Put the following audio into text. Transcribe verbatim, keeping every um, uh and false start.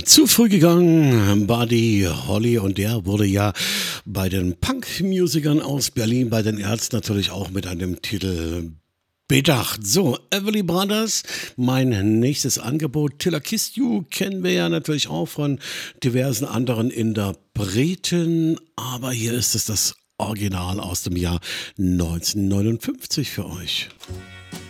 Zu früh gegangen, Buddy Holly, und der wurde ja bei den Punk-Musikern aus Berlin, bei den Ärzten natürlich auch mit einem Titel bedacht. So, Everly Brothers, mein nächstes Angebot. Tiller Kiss You kennen wir ja natürlich auch von diversen anderen Interpreten, aber hier ist es das Original aus dem Jahr neunzehnhundertneunundfünfzig für euch.